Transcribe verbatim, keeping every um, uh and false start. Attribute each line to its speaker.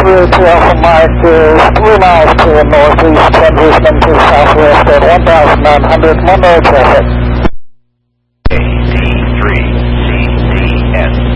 Speaker 1: Zulu two Alpha Mike is three miles to the northeast, transitioning to the southwest at one thousand nine hundred, Monroe traffic.
Speaker 2: A D three C D S.